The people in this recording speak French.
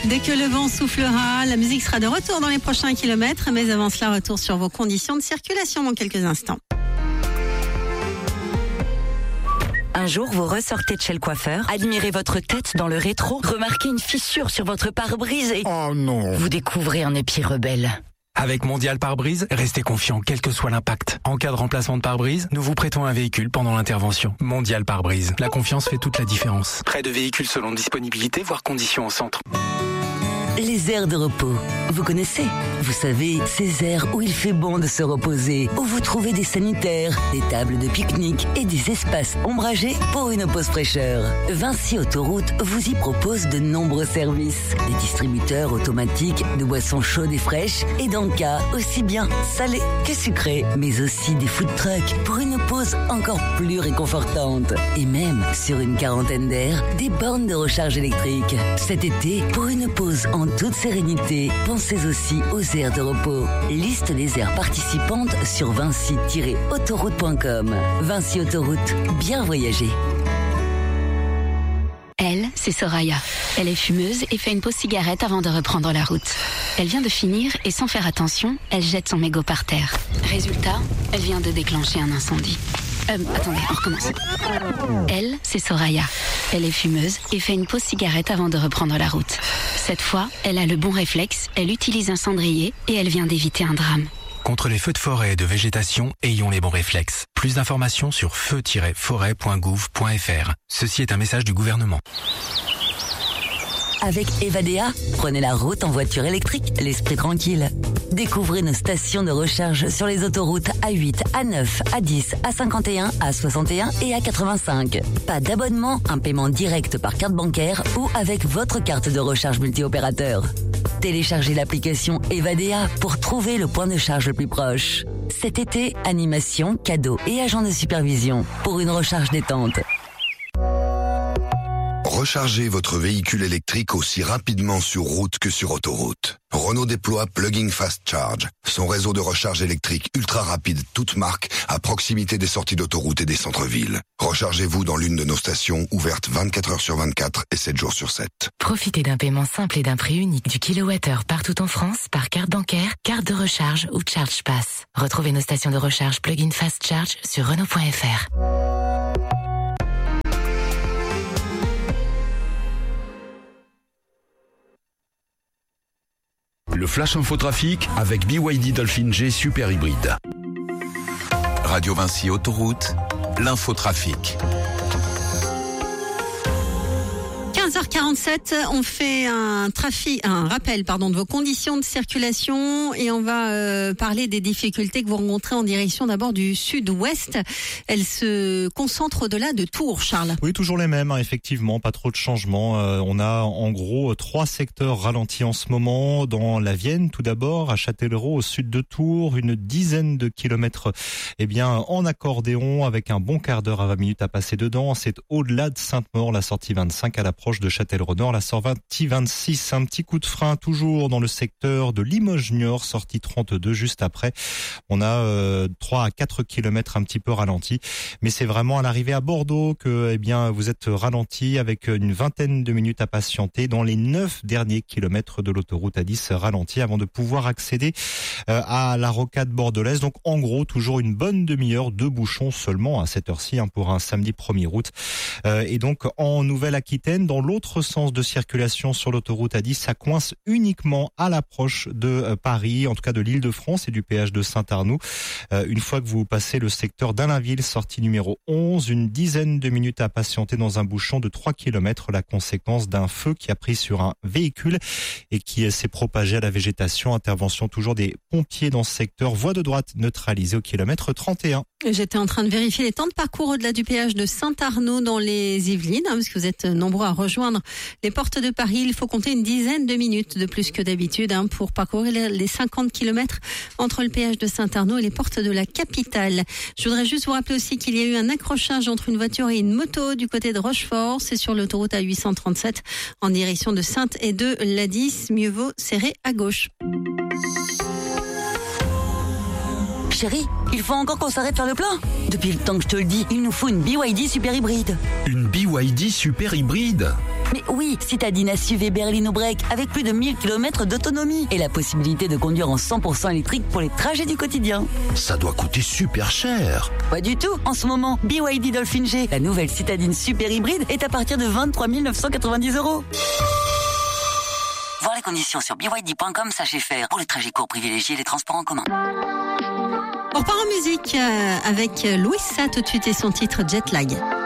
Dès que le vent soufflera, la musique sera de retour dans les prochains kilomètres. Mais avant cela, retour sur vos conditions de circulation dans quelques instants. Un jour, vous ressortez de chez le coiffeur, admirez votre tête dans le rétro, remarquez une fissure sur votre pare-brise et... Oh non! Vous découvrez un épi rebelle. Avec Mondial Pare-Brise, restez confiant quel que soit l'impact. En cas de remplacement de pare-brise, nous vous prêtons un véhicule pendant l'intervention. Mondial Pare-Brise. La confiance fait toute la différence. Prêt de véhicules selon disponibilité, voire conditions au centre. Les aires de repos. Vous connaissez? Vous savez, ces aires où il fait bon de se reposer, où vous trouvez des sanitaires, des tables de pique-nique et des espaces ombragés pour une pause fraîcheur. Vinci Autoroute vous y propose de nombreux services. Des distributeurs automatiques de boissons chaudes et fraîches et d'encas aussi bien salés que sucrés, mais aussi des food trucks pour une pause encore plus réconfortante. Et même, sur une quarantaine d'aires, des bornes de recharge électrique. Cet été, pour une pause en toute sérénité, pensez aussi aux aires de repos. Liste des aires participantes sur vinci-autoroute.com. Vinci Autoroute, bien voyager. Elle, c'est Soraya. Elle est fumeuse et fait une pause cigarette avant de reprendre la route. Elle vient de finir et sans faire attention, elle jette son mégot par terre. Résultat, elle vient de déclencher un incendie. Attendez, on recommence. Elle, c'est Soraya. Elle est fumeuse et fait une pause cigarette avant de reprendre la route. Cette fois, elle a le bon réflexe, elle utilise un cendrier et elle vient d'éviter un drame. Contre les feux de forêt et de végétation, ayons les bons réflexes. Plus d'informations sur feu-forêt.gouv.fr. Ceci est un message du gouvernement. Avec Evadea, prenez la route en voiture électrique, l'esprit tranquille. Découvrez nos stations de recharge sur les autoroutes A8, A9, A10, A51, A61 et A85. Pas d'abonnement, un paiement direct par carte bancaire ou avec votre carte de recharge multi-opérateur. Téléchargez l'application Evadea pour trouver le point de charge le plus proche. Cet été, animation, cadeaux et agents de supervision pour une recharge détente. Rechargez votre véhicule électrique aussi rapidement sur route que sur autoroute. Renault déploie Plug-in Fast Charge, son réseau de recharge électrique ultra rapide, toute marque, à proximité des sorties d'autoroute et des centres-villes. Rechargez-vous dans l'une de nos stations, ouvertes 24 heures sur 24 et 7 jours sur 7. Profitez d'un paiement simple et d'un prix unique du kilowattheure partout en France par carte bancaire, carte de recharge ou Charge Pass. Retrouvez nos stations de recharge Plug-in Fast Charge sur Renault.fr. Le Flash Infotrafic avec BYD Dolphin G Super Hybride. Radio Vinci Autoroute, l'infotrafic. 15h47, on fait un rappel de vos conditions de circulation et on va parler des difficultés que vous rencontrez en direction d'abord du sud-ouest. Elles se concentrent au-delà de Tours, Charles. Oui, toujours les mêmes, effectivement, pas trop de changements. On a en gros 3 secteurs ralentis en ce moment. Dans la Vienne, tout d'abord, à Châtellerault, au sud de Tours, une dizaine de kilomètres en accordéon avec un bon quart d'heure à 20 minutes à passer dedans. C'est au-delà de Sainte-Maure, la sortie 25 à l'approche de Châtellerault-Nord, la sortie 26, un petit coup de frein toujours dans le secteur de Limoges-Niort, sortie 32 juste après. On a 3 à 4 kilomètres un petit peu ralenti, mais c'est vraiment à l'arrivée à Bordeaux que vous êtes ralenti avec une vingtaine de minutes à patienter dans les 9 derniers kilomètres de l'autoroute A10 ralenti avant de pouvoir accéder à la rocade bordelaise. Donc en gros, toujours une bonne demi-heure de bouchons seulement à cette heure-ci pour un samedi 1er août. Et donc en Nouvelle-Aquitaine, dans l'autre sens de circulation sur l'autoroute A10, ça coince uniquement à l'approche de Paris, en tout cas de l'Île-de-France et du péage de Saint-Arnoux. Une fois que vous passez le secteur d'Allainville, sortie numéro 11, une dizaine de minutes à patienter dans un bouchon de 3 km, la conséquence d'un feu qui a pris sur un véhicule et qui s'est propagé à la végétation. Intervention toujours des pompiers dans ce secteur. Voie de droite neutralisée au kilomètre 31. J'étais en train de vérifier les temps de parcours au-delà du péage de Saint-Arnoux dans les Yvelines, parce que vous êtes nombreux à rejoindre les portes de Paris. Il faut compter une dizaine de minutes de plus que d'habitude pour parcourir les 50 km entre le péage de Saint-Arnoux et les portes de la capitale. Je voudrais juste vous rappeler aussi qu'il y a eu un accrochage entre une voiture et une moto du côté de Rochefort. C'est sur l'autoroute A837 en direction de Saintes et de l'A10. Mieux vaut serrer à gauche. chérie, il faut encore qu'on s'arrête faire le plein. Depuis le temps que je te le dis, il nous faut une BYD super hybride. Une BYD super hybride? Mais oui, citadine SUV berline break avec plus de 1000 km d'autonomie et la possibilité de conduire en 100% électrique pour les trajets du quotidien. Ça doit coûter super cher. Pas du tout. En ce moment, BYD Dolphin G, la nouvelle citadine super hybride, est à partir de 23 990 €. Voir les conditions sur byd.com, sachez faire. Pour les trajets courts, privilégiez les transports en commun. On repart en musique avec Louisa tout de suite et son titre Jet Lag.